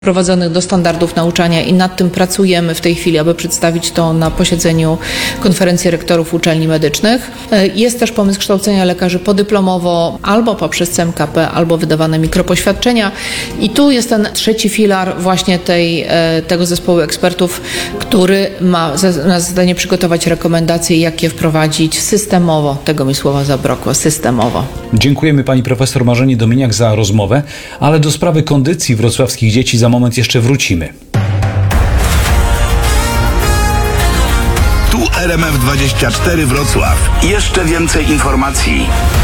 prowadzonych do standardów nauczania i nad tym pracujemy w tej chwili, aby przedstawić to na posiedzeniu konferencji rektorów uczelni medycznych. Jest też pomysł kształcenia lekarzy podyplomowo albo poprzez CMKP, albo wydawane mikropoświadczenia. I tu jest ten trzeci filar właśnie tego zespołu ekspertów, który ma na zadanie przygotować rekomendacje, jak je wprowadzić systemowo. Tego mi słowa zabrakło, systemowo. Dziękujemy pani profesor Marzenie Dominiak za rozmowę, ale do sprawy kondycji wrocławskich dzieci za moment jeszcze wrócimy. Tu RMF24 Wrocław. Jeszcze więcej informacji.